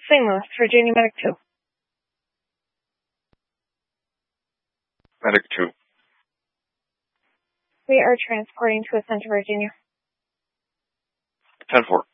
St. Louis, Virginia, Medic 2. Medic 2. We are transporting to Ascent, Virginia. 10-4.